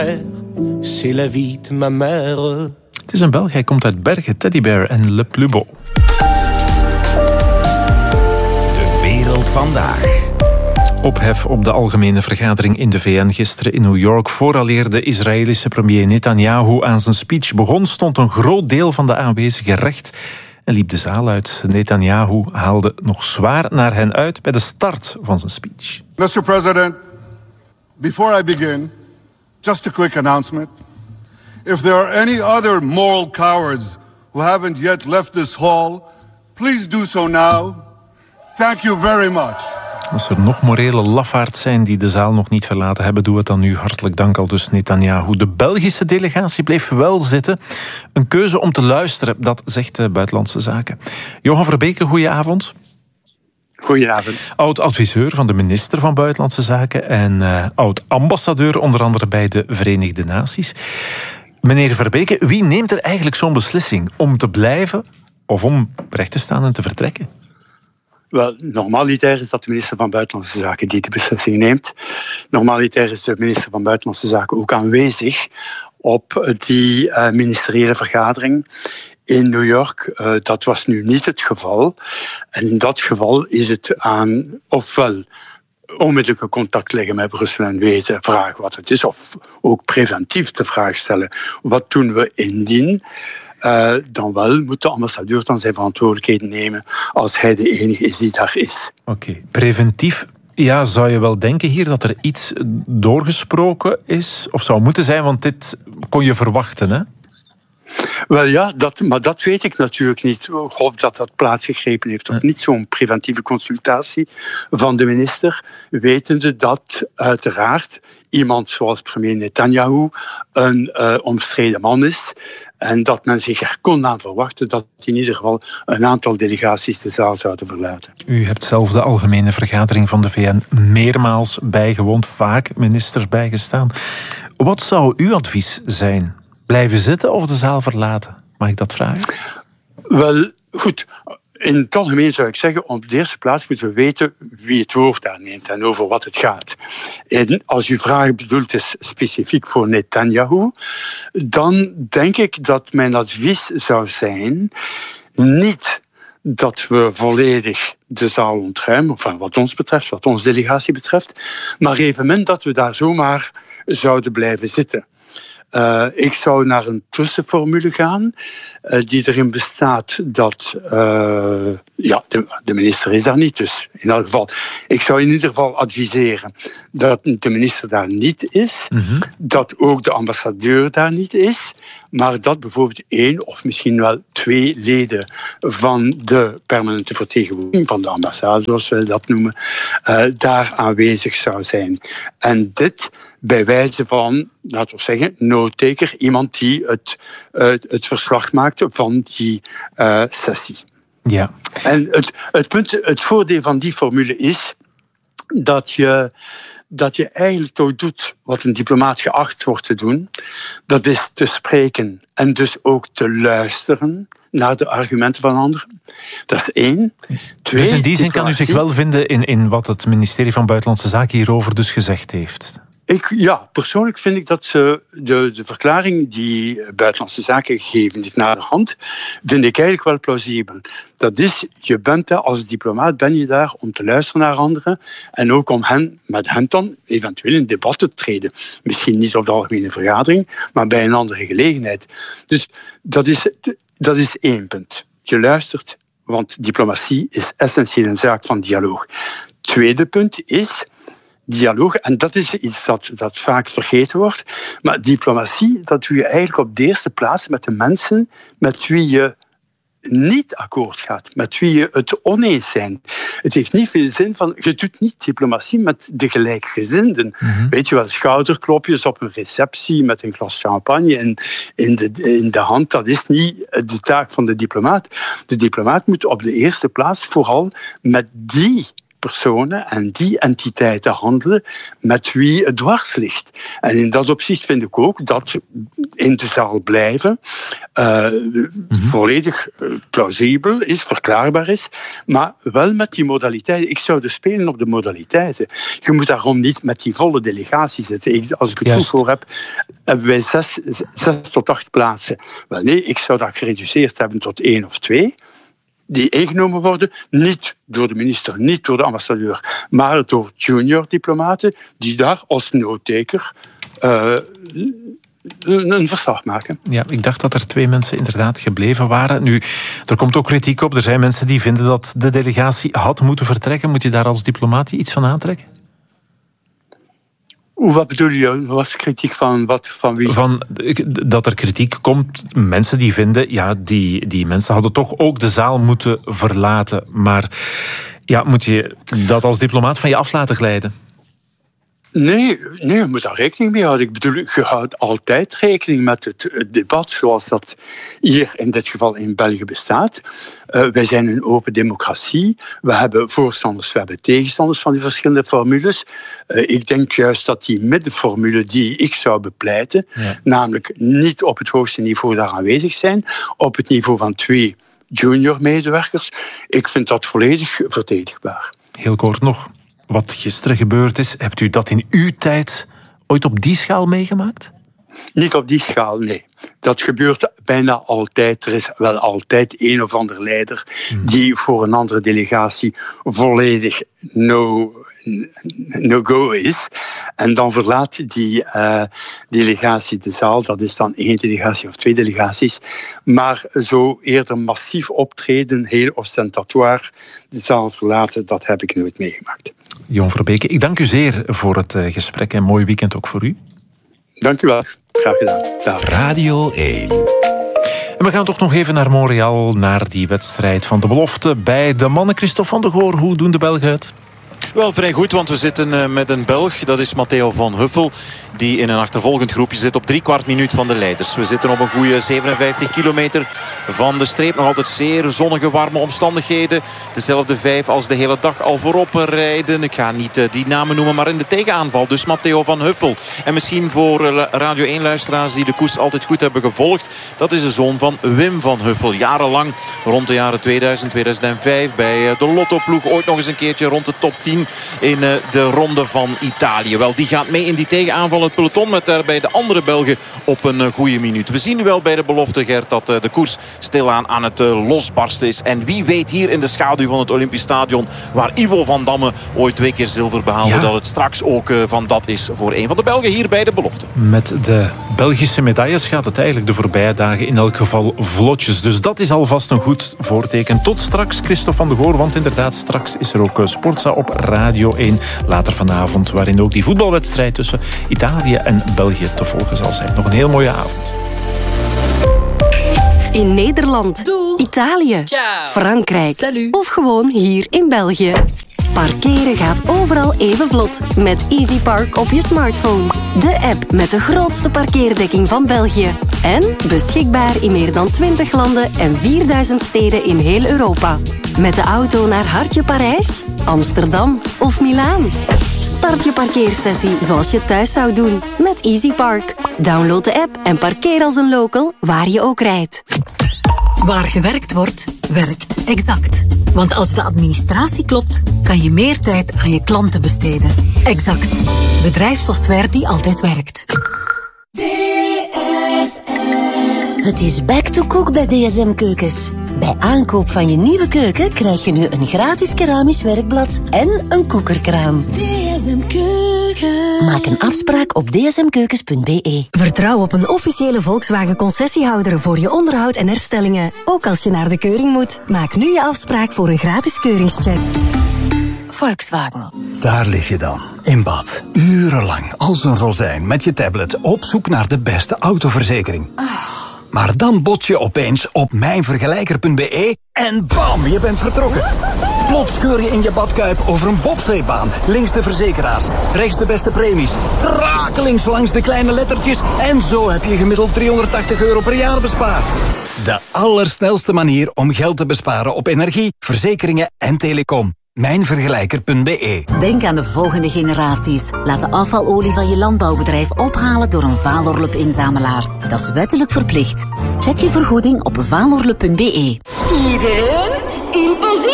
C'est la vie de ma mère. Het is een Belg, hij komt uit Bergen, Teddybear en Le Plus Beau. De wereld vandaag. Ophef op de algemene vergadering in de VN gisteren in New York. Vooraleer de Israëlische premier Netanyahu aan zijn speech begon, stond een groot deel van de aanwezigen recht en liep de zaal uit. Netanyahu haalde nog zwaar naar hen uit bij de start van zijn speech. Mr. President, before I begin, just a quick announcement. If there are any other moral cowards who haven't yet left this hall, please do so now. Thank you very much. Als er nog morele lafaards zijn die de zaal nog niet verlaten hebben, doe het dan nu. Hartelijk dank al dus Netanyahu. De Belgische delegatie bleef wel zitten. Een keuze om te luisteren, dat zegt de Buitenlandse Zaken. Johan Verbeke, goedenavond. Goedenavond. Oud-adviseur van de minister van Buitenlandse Zaken en oud-ambassadeur onder andere bij de Verenigde Naties. Meneer Verbeke, wie neemt er eigenlijk zo'n beslissing om te blijven of om recht te staan en te vertrekken? Wel, normaliter is dat de minister van Buitenlandse Zaken die de beslissing neemt. Normaliter is de minister van Buitenlandse Zaken ook aanwezig op die ministeriële vergadering in New York. Dat was nu niet het geval. En in dat geval is het aan ofwel onmiddellijke contact leggen met Brussel en weten, vragen wat het is, of ook preventief de vraag stellen, wat doen we indien? Dan wel moet de ambassadeur dan zijn verantwoordelijkheden nemen als hij de enige is die daar is. Oké. Preventief, ja, zou je wel denken hier dat er iets doorgesproken is, of zou moeten zijn, want dit kon je verwachten, hè? Wel ja, maar dat weet ik natuurlijk niet. Of dat plaatsgegrepen heeft of niet, zo'n preventieve consultatie van de minister, wetende dat uiteraard iemand zoals premier Netanyahu een omstreden man is en dat men zich er kon aan verwachten dat in ieder geval een aantal delegaties de zaal zouden verlaten. U hebt zelf de algemene vergadering van de VN meermaals bijgewoond, vaak ministers bijgestaan. Wat zou uw advies zijn? Blijven zitten of de zaal verlaten? Mag ik dat vragen? Wel, goed. In het algemeen zou ik zeggen, op de eerste plaats moeten we weten wie het woord aanneemt en over wat het gaat. En als uw vraag bedoeld is specifiek voor Netanyahu, dan denk ik dat mijn advies zou zijn niet dat we volledig de zaal ontruimen, enfin, wat ons betreft, wat onze delegatie betreft, maar evenmin dat we daar zomaar zouden blijven zitten. Ik zou naar een tussenformule gaan die erin bestaat dat de minister is daar niet. Dus in elk geval, ik zou in ieder geval adviseren dat de minister daar niet is, dat ook de ambassadeur daar niet is, maar dat bijvoorbeeld 1 of misschien wel 2 leden van de permanente vertegenwoordiging, van de ambassade, zoals we dat noemen, daar aanwezig zou zijn. En dit bij wijze van, laten we zeggen, noodtaker, iemand die het verslag maakt van die sessie. Ja. En het voordeel van die formule is dat je eigenlijk toch doet wat een diplomaat geacht wordt te doen. Dat is te spreken en dus ook te luisteren naar de argumenten van anderen. Dat is 1. 2, dus in die zin kan u zich wel vinden in wat het ministerie van Buitenlandse Zaken hierover dus gezegd heeft? Persoonlijk vind ik dat de verklaring die Buitenlandse Zaken gegeven heeft naar de hand, vind ik eigenlijk wel plausibel. Dat is, je bent daar als diplomaat, ben je daar om te luisteren naar anderen en ook om met hen dan eventueel in debat te treden. Misschien niet op de algemene vergadering, maar bij een andere gelegenheid. Dus dat is 1 punt. Je luistert, want diplomatie is essentieel een zaak van dialoog. Tweede punt is dialoog, en dat is iets dat vaak vergeten wordt, maar diplomatie, dat doe je eigenlijk op de eerste plaats met de mensen met wie je niet akkoord gaat, met wie je het oneens zijn. Het heeft niet veel zin van, je doet niet diplomatie met de gelijkgezinden. Weet je wel, schouderklopjes op een receptie met een glas champagne in de hand, dat is niet de taak van de diplomaat. De diplomaat moet op de eerste plaats vooral met die personen en die entiteiten handelen met wie het dwars ligt. En in dat opzicht vind ik ook dat in de zaal blijven volledig plausibel is, verklaarbaar is, maar wel met die modaliteiten. Ik zou dus spelen op de modaliteiten. Je moet daarom niet met die volle delegatie zitten. Als ik het goed voor heb, hebben wij 6 tot 8 plaatsen. Wel nee, ik zou dat gereduceerd hebben tot 1 of 2. Die ingenomen worden, niet door de minister, niet door de ambassadeur, maar door junior diplomaten die daar als noodtaker een verslag maken. Ja, ik dacht dat er 2 mensen inderdaad gebleven waren. Nu, er komt ook kritiek op. Er zijn mensen die vinden dat de delegatie had moeten vertrekken. Moet je daar als diplomaat iets van aantrekken? Wat bedoel je? Was kritiek van wat? Van wie? Dat er kritiek komt. Mensen die vinden, ja, die mensen hadden toch ook de zaal moeten verlaten. Maar ja, moet je dat als diplomaat van je af laten glijden? Nee, je moet daar rekening mee houden. Ik bedoel, je houdt altijd rekening met het debat zoals dat hier in dit geval in België bestaat. Wij zijn een open democratie. We hebben voorstanders, we hebben tegenstanders van die verschillende formules. Ik denk juist dat die middenformule die ik zou bepleiten, namelijk niet op het hoogste niveau daar aanwezig zijn, op het niveau van 2 junior medewerkers, ik vind dat volledig verdedigbaar. Heel kort nog. Wat gisteren gebeurd is, hebt u dat in uw tijd ooit op die schaal meegemaakt? Niet op die schaal, nee. Dat gebeurt bijna altijd. Er is wel altijd een of ander leider die voor een andere delegatie volledig no-go is. En dan verlaat die delegatie de zaal. Dat is dan 1 delegatie of 2 delegaties. Maar zo eerder massief optreden, heel ostentatoire, de zaal verlaten, dat heb ik nooit meegemaakt. Jon Verbeke, ik dank u zeer voor het gesprek en mooi weekend ook voor u. Dank u wel. Graag gedaan. Dag. Radio 1. En we gaan toch nog even naar Montreal, naar die wedstrijd van de belofte bij de mannen. Christophe van der Goor, hoe doen de Belgen het? Wel vrij goed, want we zitten met een Belg. Dat is Matteo van Huffel, die in een achtervolgend groepje zit op 3/4 minuut van de leiders. We zitten op een goede 57 kilometer van de streep. Nog altijd zeer zonnige, warme omstandigheden. Dezelfde 5 als de hele dag al voorop rijden. Ik ga niet die namen noemen, maar in de tegenaanval. Dus Matteo van Huffel. En misschien voor Radio 1-luisteraars die de koers altijd goed hebben gevolgd. Dat is de zoon van Wim van Huffel. Jarenlang, rond de jaren 2000, 2005... bij de Lotto-ploeg. Ooit nog eens een keertje rond de top 10 in de ronde van Italië. Wel, die gaat mee in die tegenaanval. Het peloton met daarbij de andere Belgen op een goede minuut. We zien nu wel bij de belofte, Gert, dat de koers stilaan aan het losbarsten is. En wie weet hier in de schaduw van het Olympisch Stadion, waar Ivo van Damme ooit 2 keer zilver behaalde, dat het straks ook van dat is voor een van de Belgen hier bij de belofte. Met de Belgische medailles gaat het eigenlijk de voorbije dagen in elk geval vlotjes. Dus dat is alvast een goed voorteken. Tot straks, Christophe van der Goor, want inderdaad, straks is er ook Sportza op Radio 1. Later vanavond, waarin ook die voetbalwedstrijd tussen Italië en België te volgen zal zijn. Nog een heel mooie avond. In Nederland, Italië, Frankrijk of gewoon hier in België. Parkeren gaat overal even vlot met EasyPark op je smartphone. De app met de grootste parkeerdekking van België. En beschikbaar in meer dan 20 landen en 4000 steden in heel Europa. Met de auto naar Hartje Parijs, Amsterdam of Milaan. Start je parkeersessie zoals je thuis zou doen met EasyPark. Download de app en parkeer als een local waar je ook rijdt. Waar gewerkt wordt, werkt Exact. Want als de administratie klopt, kan je meer tijd aan je klanten besteden. Exact. Bedrijfssoftware die altijd werkt. Het is back to cook bij DSM Keukens. Bij aankoop van je nieuwe keuken krijg je nu een gratis keramisch werkblad en een koekerkraan. DSM Keuken. Maak een afspraak op dsmkeukens.be. Vertrouw op een officiële Volkswagen concessiehouder voor je onderhoud en herstellingen. Ook als je naar de keuring moet. Maak nu je afspraak voor een gratis keuringscheck. Volkswagen. Daar lig je dan, in bad. Urenlang, als een rozijn, met je tablet, op zoek naar de beste autoverzekering. Maar dan bots je opeens op mijnvergelijker.be en bam, je bent vertrokken. Plots scheur je in je badkuip over een bobsleebaan. Links de verzekeraars, rechts de beste premies. Rakelings langs de kleine lettertjes. En zo heb je gemiddeld €380 per jaar bespaard. De allersnelste manier om geld te besparen op energie, verzekeringen en telecom. Mijnvergelijker.be. Denk aan de volgende generaties. Laat de afvalolie van je landbouwbedrijf ophalen door een Valorlup-inzamelaar. Dat is wettelijk verplicht. Check je vergoeding op valorlup.be. Iedereen in positie.